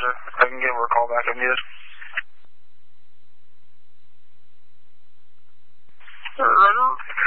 Roger. I can give her a call back. I'm muted. Roger.